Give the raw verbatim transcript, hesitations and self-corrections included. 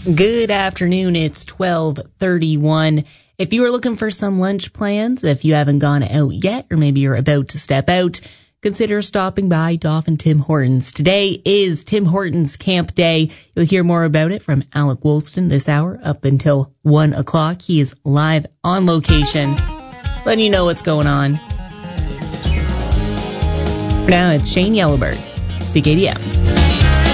Good afternoon. It's twelve thirty-one. If you are looking for some lunch plans, if you haven't gone out yet, or maybe you're about to step out, consider stopping by Dauphin Tim Hortons. Today is Tim Hortons Camp Day. You'll hear more about it from Alec Woolston this hour up until one o'clock. He is live on location, letting you know what's going on. For now, it's Shane Yellowbird, C K D M.